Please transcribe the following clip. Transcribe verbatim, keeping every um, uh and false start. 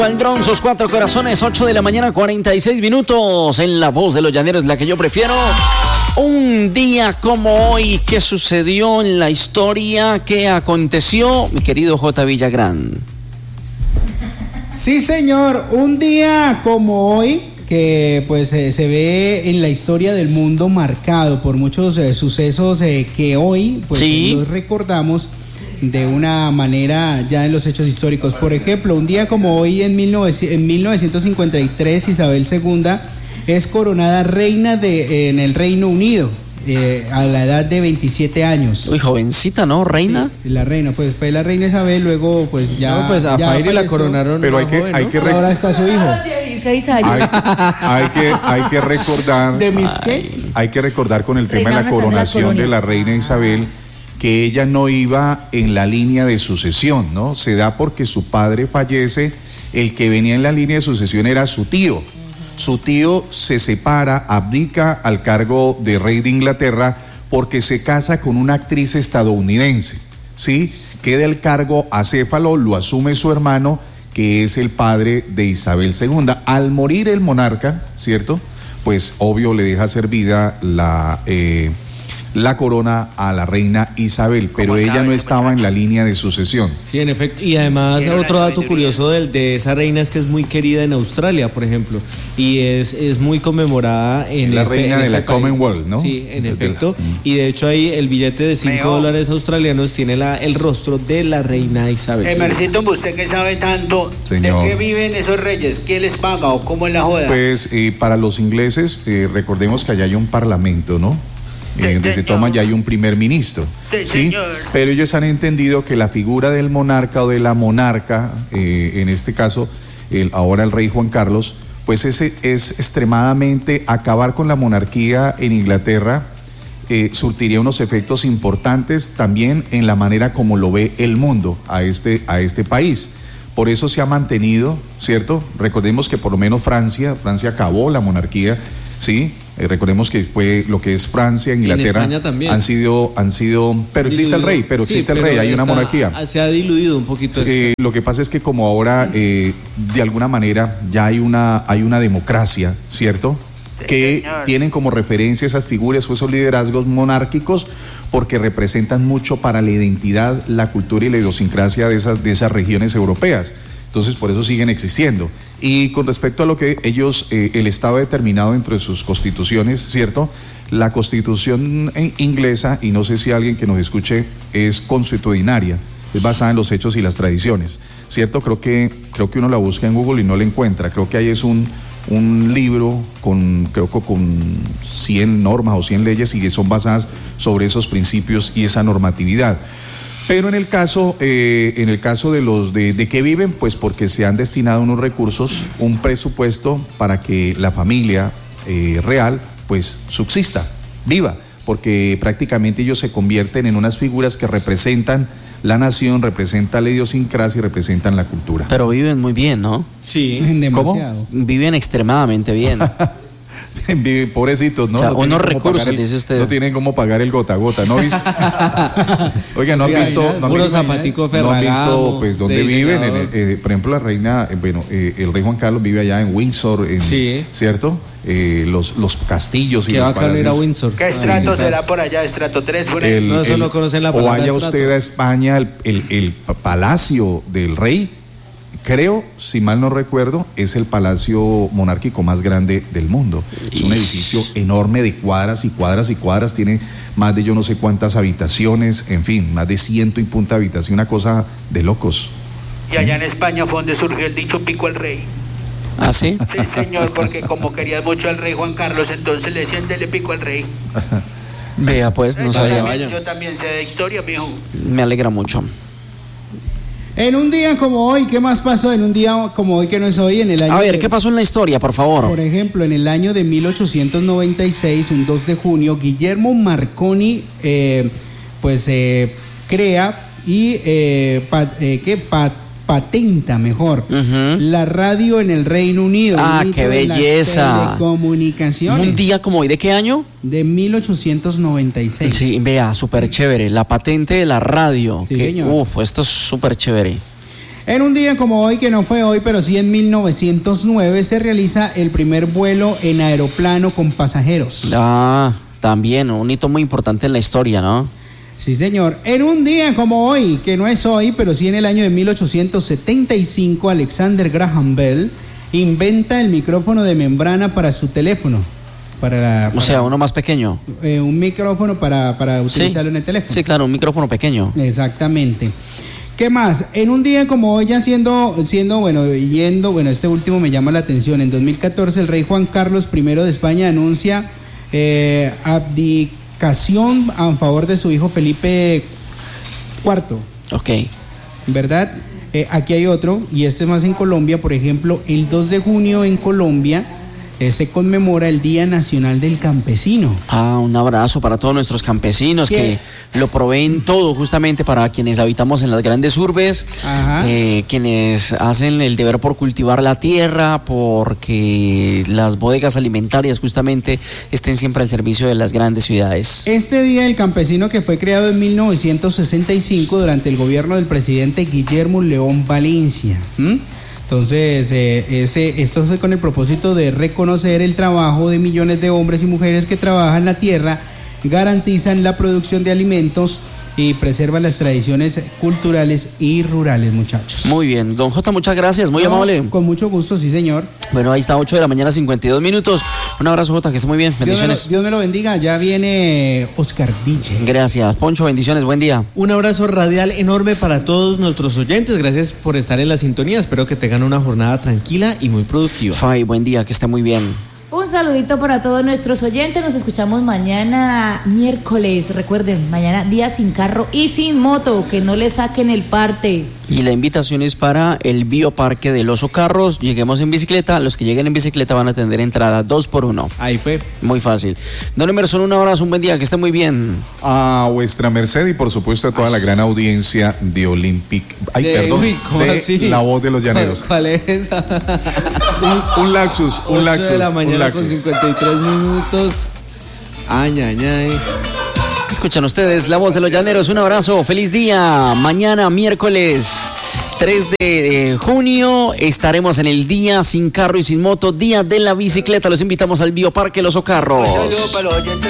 Al Bronx, sus cuatro corazones, ocho de la mañana, cuarenta y seis minutos. En La Voz de los Llaneros, la que yo prefiero. Un día como hoy, ¿qué sucedió en la historia? ¿Qué aconteció, mi querido J. Villagrán? Sí, señor, un día como hoy, que pues eh, se ve en la historia del mundo marcado por muchos eh, sucesos eh, que hoy pues ¿sí? los recordamos de una manera ya en los hechos históricos. Por ejemplo, un día como hoy en, mil novecientos cincuenta y tres, Isabel segunda es coronada reina de, en el Reino Unido eh, a la edad de veintisiete años. Uy, jovencita, ¿no? ¿Reina? Sí, la reina, pues fue la reina Isabel, luego pues ya... No, pues a Fairy la coronaron. Pero hay que, joven, hay ¿no? que rec- Ahora está su hijo. dieciséis años. Hay, hay que, hay que recordar... ¿De mis qué? Hay que recordar con el tema Reina de la Ana Sandra coronación Colonia. de la reina Isabel que ella no iba en la línea de sucesión, ¿no? Se da porque su padre fallece, el que venía en la línea de sucesión era su tío. Su tío se separa, abdica al cargo de rey de Inglaterra porque se casa con una actriz estadounidense, ¿sí? Queda el cargo acéfalo, lo asume su hermano, que es el padre de Isabel segunda. Al morir el monarca, ¿cierto? Pues obvio le deja servida la... Eh, la corona a la reina Isabel, pero ella no estaba en la línea de sucesión. Sí, en efecto. Y además otro dato curioso de, de esa reina es que es muy querida en Australia, por ejemplo, y es, es muy conmemorada en la este, reina en de este la país. Commonwealth, ¿no? Sí, en Desde efecto. la... Y de hecho ahí el billete de cinco dólares australianos tiene la, el rostro de la reina Isabel. Emercito, usted que sabe tanto, Señor. ¿de qué viven esos reyes? ¿Quién les paga o cómo es la joda? Pues eh, para los ingleses, eh, recordemos que allá hay un parlamento, ¿no? Eh, donde se toma ya hay un primer ministro, Sí, ¿sí? señor. Pero ellos han entendido que la figura del monarca o de la monarca, eh, en este caso, el, ahora el rey Juan Carlos, pues ese es extremadamente acabar con la monarquía en Inglaterra, eh, surtiría unos efectos importantes también en la manera como lo ve el mundo a este, a este país. Por eso se ha mantenido, ¿cierto? Recordemos que por lo menos Francia, Francia acabó la monarquía, ¿sí? Eh, recordemos que fue lo que es Francia, Inglaterra, en España también. han sido, han sido, pero existe el rey, pero Sí, existe el pero rey, hay una está- monarquía. Se ha diluido un poquito. Eh, lo que pasa es que como ahora, eh, de alguna manera, ya hay una, hay una democracia, ¿cierto? Que señor. tienen como referencia esas figuras o esos liderazgos monárquicos porque representan mucho para la identidad, la cultura y la idiosincrasia de esas, de esas regiones europeas. Entonces, por eso siguen existiendo. Y con respecto a lo que ellos, eh, el Estado ha determinado dentro de sus constituciones, ¿cierto? La constitución eh, inglesa, y no sé si alguien que nos escuche, es consuetudinaria, es basada en los hechos y las tradiciones, ¿cierto? Creo que, creo que uno la busca en Google y no la encuentra. Creo que ahí es un, un libro con, creo que con cien normas o cien leyes y que son basadas sobre esos principios y esa normatividad. Pero en el caso, eh, en el caso de los de, de qué viven, pues porque se han destinado unos recursos, un presupuesto para que la familia eh, real, pues subsista, viva, porque prácticamente ellos se convierten en unas figuras que representan la nación, representan la idiosincrasia y representan la cultura. Pero viven muy bien, ¿no? Sí. Demasiado. Viven extremadamente bien. Viven pobrecitos, ¿no? O sea, no tienen unos cómo recursos, pagar el- dice usted. No tienen cómo pagar el gota a gota, ¿no? ¿Viste? Oiga, ¿no han Oiga, visto? ¿No han puro visto? zapatico ¿No han Ferragamo, visto pues dónde de viven? En, diseñador. eh, por ejemplo, la reina, eh, bueno, eh, el rey Juan Carlos vive allá en Windsor, en- Sí. ¿cierto? Eh, los, los castillos y Que los va a ir a palacios. Windsor. ¿Qué estrato será por allá? ¿Estrato tres? Por ahí? El- No, eso el- no conocen la O palabra vaya estrato. usted a España, el, el- el palacio del rey, creo, si mal no recuerdo, es el palacio monárquico más grande del mundo. Es un edificio enorme de cuadras y cuadras y cuadras, tiene más de yo no sé cuántas habitaciones, en fin, más de ciento y punta habitación, una cosa de locos. Y allá en España fue donde surgió el dicho pico al rey. ¿Ah, sí? Sí, señor, porque como querías mucho al rey Juan Carlos, entonces le decían dele pico al rey. Vea, pues, no yo, sabía. también, yo también sé de historia, mijo. Me alegra mucho. En un día como hoy, ¿qué más pasó? En un día como hoy que no es hoy, en el año... A ver, de- ¿qué pasó en la historia, por favor? Por ejemplo, en el año de mil ochocientos noventa y seis, un dos de junio, Guillermo Marconi, eh, pues, eh, crea y eh, pa- eh, ¿qué? Pa- patenta, mejor, Ujú. la radio en el Reino Unido. Ah, un hito qué de las belleza. telecomunicaciones. Un día como hoy, ¿de qué año? De mil ochocientos noventa y seis. Sí, vea, súper chévere. La patente de la radio. Sí, que, señor. uf, esto es súper chévere. En un día como hoy, que no fue hoy, pero sí en mil novecientos nueve, se realiza el primer vuelo en aeroplano con pasajeros. Ah, también un hito muy importante en la historia, ¿no? Sí, señor. En un día como hoy, que no es hoy, pero sí en el año de mil ochocientos setenta y cinco, Alexander Graham Bell inventa el micrófono de membrana para su teléfono. Para, para, o sea, uno más pequeño. Eh, un micrófono para, para utilizarlo sí, en el teléfono. Sí, claro, un micrófono pequeño. Exactamente. ¿Qué más? En un día como hoy, ya siendo, siendo, bueno, yendo, bueno, este último me llama la atención. En dos mil catorce, el rey Juan Carlos primero de España anuncia eh, abdicación a favor de su hijo Felipe cuarto. Ok. ¿Verdad? Eh, aquí hay otro, y este es más en Colombia. Por ejemplo, el dos de junio en Colombia eh, se conmemora el Día Nacional del Campesino. Ah, un abrazo para todos nuestros campesinos ¿Qué? que lo proveen todo justamente para quienes habitamos en las grandes urbes, eh, quienes hacen el deber por cultivar la tierra, porque las bodegas alimentarias justamente estén siempre al servicio de las grandes ciudades. Este Día del Campesino, que fue creado en mil novecientos sesenta y cinco durante el gobierno del presidente Guillermo León Valencia. ¿Mm? Entonces, eh, este, esto es con el propósito de reconocer el trabajo de millones de hombres y mujeres que trabajan la tierra, garantizan la producción de alimentos y preservan las tradiciones culturales y rurales, muchachos. Muy bien, don J, muchas gracias, muy no, amable. Con mucho gusto, sí, señor. Bueno, ahí está, ocho de la mañana, cincuenta y dos minutos. Un abrazo, J, que esté muy bien, bendiciones. Dios me lo, Dios me lo bendiga, ya viene Oscar D J. Gracias, Poncho, bendiciones, buen día. Un abrazo radial enorme para todos nuestros oyentes, gracias por estar en la sintonía, espero que tengan una jornada tranquila y muy productiva. Fay, buen día, que esté muy bien. Un saludito para todos nuestros oyentes, nos escuchamos mañana miércoles, recuerden, mañana día sin carro y sin moto, que no le saquen el parte. Y la invitación es para el bioparque del Oso Carros, lleguemos en bicicleta, los que lleguen en bicicleta van a tener entrada dos por uno. Ahí fue. Muy fácil. Don Emerson, un abrazo, un buen día, que esté muy bien. A vuestra merced y por supuesto a toda Ay. la gran audiencia de Olympic, ay de, perdón, uy, ¿cómo de así? La Voz de los Llaneros. ¿Cuál es esa? un, un lapsus, un lapsus. ocho de la mañana lapsus. con cincuenta y tres minutos. Ay, ay, ay. Escuchan ustedes La Voz de los Llaneros, un abrazo, feliz día. Mañana miércoles tres de junio estaremos en el día sin carro y sin moto, día de la bicicleta. Los invitamos al bioparque Los Ocarros.